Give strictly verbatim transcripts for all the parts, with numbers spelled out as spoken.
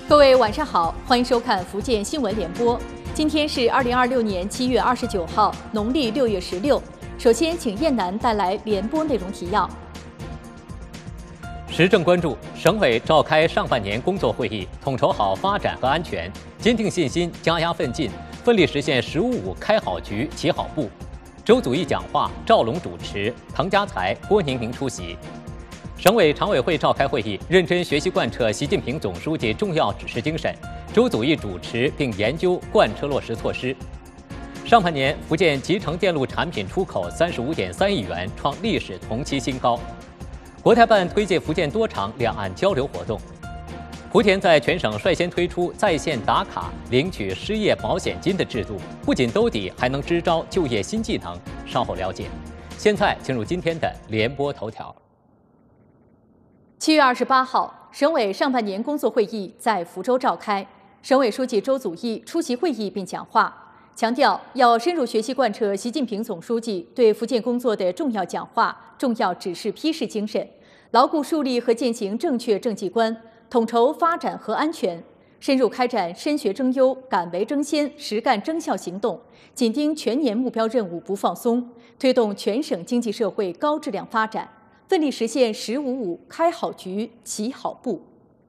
各位晚上好，欢迎收看福建新闻联播。今天是二零二六年七月二十九号，农历六月十六。首先，请燕南带来联播内容提要。 时政关注：省委召开上半年工作会议，统筹好发展和安全，坚定信心，加压奋进，奋力实现“十五五”开好局、起好步。周祖义讲话，赵龙主持，滕家才、郭宁宁出席。省委常委会召开会议，认真学习贯彻习近平总书记重要指示精神。周祖义主持并研究贯彻落实措施。上半年，福建集成电路产品出口三十五点三亿元，创历史同期新高。国台办推介福建多场两岸交流活动。莆田在全省率先推出在线打卡领取失业保险金的制度，不仅兜底，还能支招就业新技能。稍后了解。现在进入今天的联播头条。 七月二十八号，省委上半年工作会议在福州召开，省委书记周祖义出席会议并讲话，强调要深入学习贯彻习近平总书记对福建工作的重要讲话、重要指示批示精神，牢固树立和践行正确政绩观，统筹发展和安全，深入开展深学争优、敢为争先、实干争效行动，紧盯全年目标任务不放松，推动全省经济社会高质量发展。奋力实现“十五五”开好局、起好步。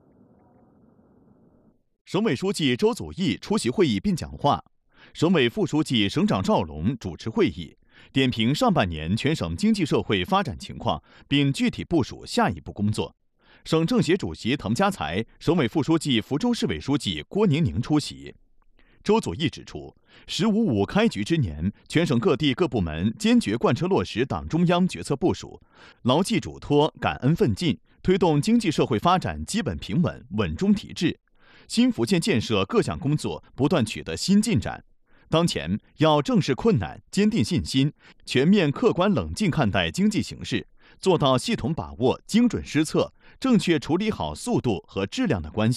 省委书记周祖义出席会议并讲话，省委副书记、省长赵龙主持会议，点评上半年全省经济社会发展情况，并具体部署下一步工作。省政协主席滕家才、省委副书记、福州市委书记郭宁宁出席。周祖义指出，“十五五”开局之年，全省各地各部门坚决贯彻落实党中央决策部署，牢记嘱托，感恩奋进，推动经济社会发展基本平稳、稳中提质。新福建建设各项工作不断取得新进展。当前要正视困难，坚定信心，全面客观冷静看待经济形势，做到系统把握、精准施策，正确处理好速度和质量的关系。